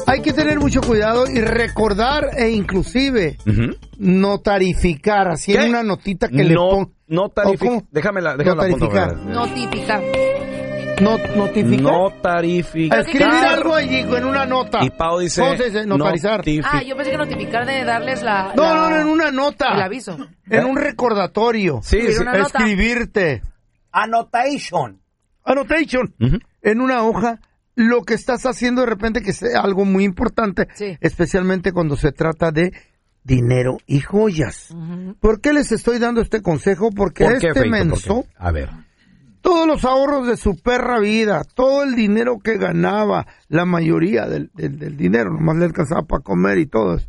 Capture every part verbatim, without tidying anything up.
Hay que tener mucho cuidado y recordar e inclusive uh-huh. notarificar, así en una notita que no, le pongo. Notarificar. Déjamela, déjamela. Notarificar. Notificar. No, notificar. Notarificar. Escribir algo allí en una nota. Y Pau dice. ¿Cómo se dice? Notarizar. Notific- ah, yo pensé que notificar de darles la. No, la, no, no, en una nota. El aviso. En un recordatorio. Sí, sí. Una nota. Escribirte. Annotation. Annotation. Uh-huh. En una hoja. Lo que estás haciendo de repente que sea algo muy importante, sí. especialmente cuando se trata de dinero y joyas. Uh-huh. ¿Por qué les estoy dando este consejo? Porque ¿Por qué, este Feito? menso, a ver, todos los ahorros de su perra vida, todo el dinero que ganaba, la mayoría del, del, del dinero, nomás le alcanzaba para comer y todo eso.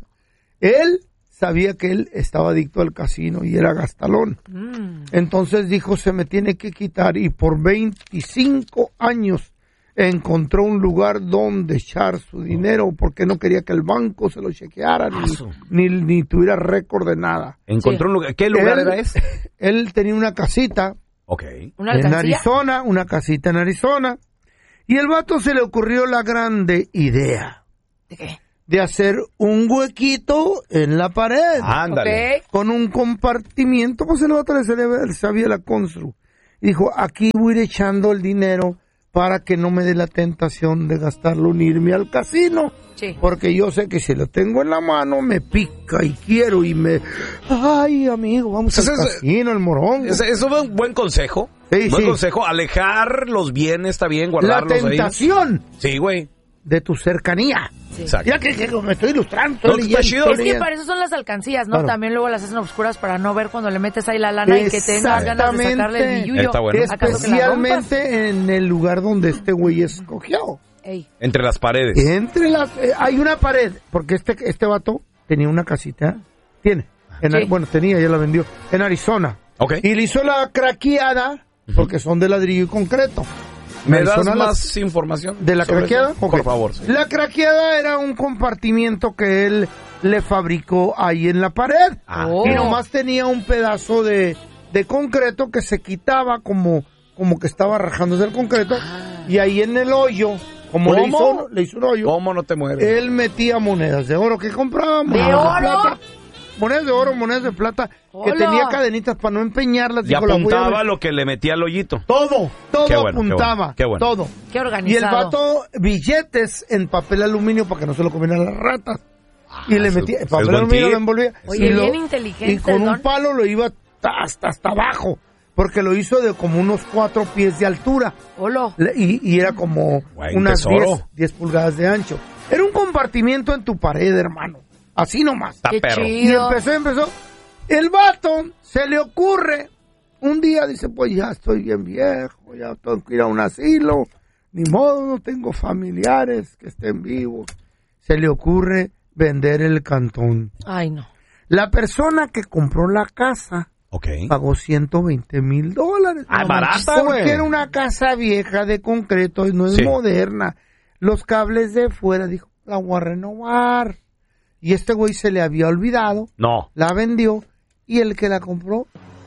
Él sabía que él estaba adicto al casino y era gastalón. Mm. Entonces dijo, se me tiene que quitar, y por veinticinco años encontró un lugar donde echar su dinero porque no quería que el banco se lo chequeara ni, ni, ni tuviera récord de nada. ¿Encontró sí. un lugar? ¿Qué lugar él, era ese? Él tenía una casita okay. ¿Una en Arizona, una casita en Arizona, y el vato se le ocurrió la grande idea ¿de qué? De hacer un huequito en la pared. Ándale. Okay. Con un compartimiento, pues el vato le sabía la constru. Y dijo, aquí voy a ir echando el dinero para que no me dé la tentación de gastarlo ni irme al casino. Sí. Porque yo sé que si lo tengo en la mano me pica y quiero y me... Ay, amigo, vamos pues al es, casino, el morón. Eso es un buen consejo. Sí, buen sí. consejo. Alejar los bienes, está bien, guardarlos ahí. La tentación. Ahí. Sí, güey. De tu cercanía. Sí. Exacto. Ya que, que me estoy ilustrando. No, estoy está chido. Es que para eso son las alcancías, ¿no? Claro. También luego las hacen oscuras para no ver cuando le metes ahí la lana y que tengas ganas de sacarle el billullo. Está bueno. Especialmente en el lugar donde este güey escogió. Ey. Entre las paredes. Entre las... Eh, hay una pared, porque este este vato tenía una casita. Tiene. En, sí. Bueno, tenía, ya la vendió. En Arizona. Ok. Y le hizo la craqueada, porque uh-huh. son de ladrillo y concreto. ¿Me das más las, información? ¿De la craqueada? Okay. Por favor. Sí. La craqueada era un compartimiento que él le fabricó ahí en la pared. Ah. Oh. Y nomás tenía un pedazo de, de concreto que se quitaba como, como que estaba rajándose el concreto. Ah. Y ahí en el hoyo, como le hizo, le hizo un hoyo. ¿Cómo no te mueres? Él metía monedas de oro que compraba. ¿De oro? De plata. Monedas de oro, monedas de plata, Hola. que tenía cadenitas para no empeñarlas. Y dijo, apuntaba lo que le metía al hoyito. Todo, todo qué bueno, apuntaba, qué bueno, qué bueno. todo. Qué organizado. Y el vato, billetes en papel aluminio para que no se lo comieran las ratas. Ah, y le metía, es, papel es aluminio lo envolvía. Oye, y bien lo, inteligente, y con ¿no? un palo lo iba hasta, hasta abajo, porque lo hizo de como unos cuatro pies de altura. Hola. Y, y era como Buen unas diez pulgadas de ancho. Era un compartimiento en tu pared, hermano. Así nomás. Está Qué perro. Y chido. empezó, empezó. El vato se le ocurre, un día dice, pues ya estoy bien viejo, ya tengo que ir a un asilo, ni modo, no tengo familiares que estén vivos. Se le ocurre vender el cantón. Ay, no. La persona que compró la casa okay. pagó ciento veinte mil dólares. Ah, no, barata, güey. Porque era una casa vieja de concreto y no es sí. moderna. Los cables de fuera, dijo, la voy a renovar. Y este güey se le había olvidado. No. La vendió. Y el que la compró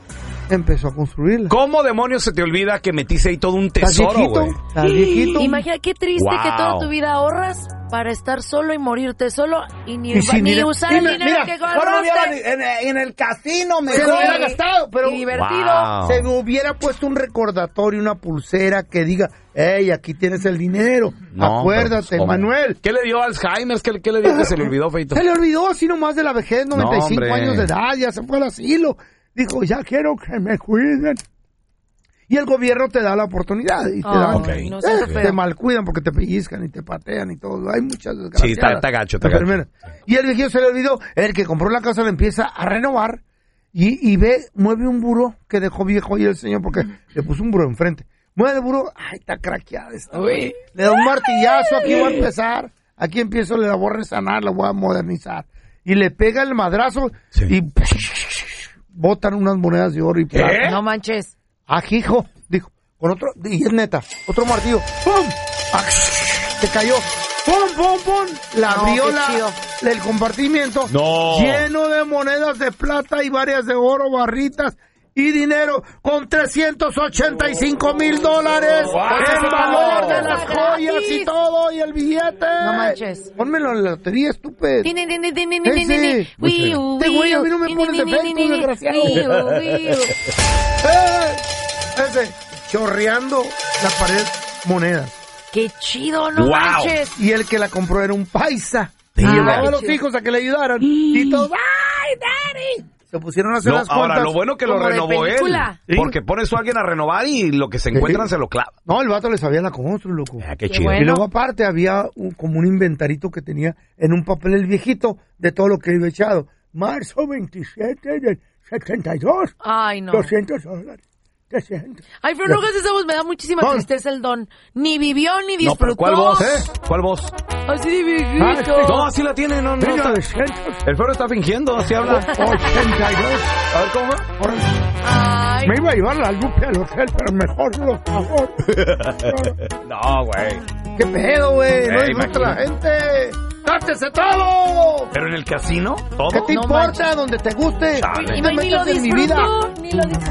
empezó a construirla. ¿Cómo demonios se te olvida que metiste ahí todo un tesoro, güey? Está viejito. Imagina qué triste wow. que toda tu vida ahorras para estar solo y morirte solo y ni, y si ni mira, usar dime, el dinero mira, que Bueno, ahorraste. en, en el casino me se lo hubiera gastado, pero y divertido. Wow. se hubiera puesto un recordatorio, una pulsera que diga, hey, aquí tienes el dinero. No, acuérdate, pero, Manuel. ¿Qué le dio Alzheimer? ¿Qué, ¿Qué le dio que se le olvidó, Feito? Se le olvidó así nomás de la vejez, noventa y cinco no, años de edad, ya se fue al asilo. Dijo, ya quiero que me cuiden. Y el gobierno te da la oportunidad. Y te, oh, dan, okay. no, eh, okay. te malcuidan porque te pellizcan y te patean y todo. Hay muchas desgraciadas. Sí, está, está gacho, está gacho. Y el viejillo se le olvidó. El que compró la casa le empieza a renovar. Y, y ve, mueve un buró que dejó viejo ahí el señor porque le puso un buró enfrente. Mueve el buró. Ay, está craqueada esta. Uy. Le da un martillazo. Aquí voy a empezar. Aquí empiezo, le la voy a resanar, la voy a modernizar. Y le pega el madrazo sí. y botan unas monedas de oro y plata. ¿Qué? No manches. Ajijo, dijo, con otro, y es neta, otro martillo, ¡pum! ¡Ah! Se cayó, ¡pum, pum, pum! La No, abrió qué la, chido. el compartimiento, No. lleno de monedas de plata y varias de oro, barritas, y dinero con trescientos ochenta y cinco mil dólares Wow. en valor de las joyas y todo y el billete. No manches. Pónmelo en la lotería, estúpido. Ni, ni, ni, ni, ni, ni, Ese. ni, ni. Wiu, Este güey a mí no me wiu, pones de ni, ni, Facebook, ni, ni, desgraciado. wiu, wiu. ¡Eh! Ese, chorreando la pared monedas. Qué chido, no Wow. manches. Y el que la compró era un paisa. Y Ay, llevaba a los chido. hijos a que le ayudaran. Y todos, ¡ay, daddy! Se pusieron a hacer No, las cuentas. ahora, lo bueno que lo Como de renovó él. película. Sí. Porque pones a alguien a renovar y lo que se encuentran Sí. se lo clava. No, el vato le sabía la constru, loco. Ah, qué Qué chido. bueno. Y luego aparte había un- como un inventarito que tenía en un papel el viejito de todo lo que iba echado. Marzo veintisiete del setenta y dos, Ay, no. doscientos dólares. trescientos. Ay, pero no hagas esa voz, me da muchísima Don. tristeza el don. Ni vivió ni No, pero disfrutó. ¿cuál voz, eh? ¿Cuál voz? Así de viejito. Ah, este- No, así la tiene, no, no. Está... novecientos El fero está fingiendo, así habla. ochenta y dos. A ver, ¿cómo va? Órale. Ay, Me iba a llevar la Lupe al hotel, pero mejor los favor. No, güey. ¿Qué pedo, güey? No Ey, disfruta la imagínate. gente. ¡Dátese todo! Pero en el casino, todo. ¿Qué te No importa? manches. Donde te guste. Chale. No y te ni lo metas en mi vida. disfrutó, ni lo disfrutó.